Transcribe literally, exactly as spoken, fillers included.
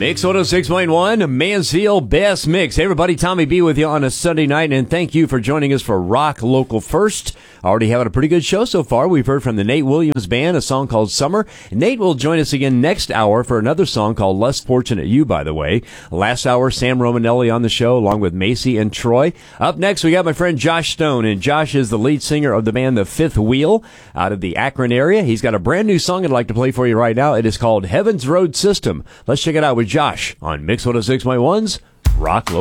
Mix one oh six point one, Mansfield Best Mix. Hey everybody, Tommy B with you on a Sunday night, and thank you for joining us for Rock Local First. Already having a pretty good show so far. We've heard from the Nate Williams Band, a song called Summer. Nate will join us again next hour for another song called Less Fortunate You, by the way. Last hour, Sam Romanelli on the show, along with Macy and Troy. Up next, we got my friend Josh Stone, and Josh is the lead singer of the band The Fifth Wheel out of the Akron area. He's got a brand new song I'd like to play for you right now. It is called Heaven's Road System. Let's check it out with Josh on Mix one oh six point one's Rock Local.